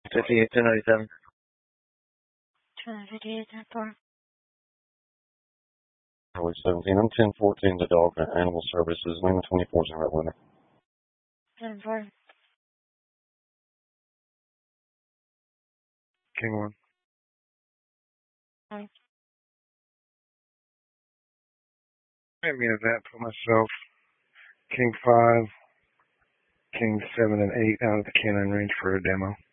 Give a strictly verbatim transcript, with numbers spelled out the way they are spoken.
fifty-eight, ten ninety-seven. ten fifty-eight, ten four. Highway seventeen. I'm ten fourteen, the dog animal services. Lima twenty-four is in red window. ten four. King one. Hi. Give me a vet for myself. King five, King seven and eight out of the canine range for a demo.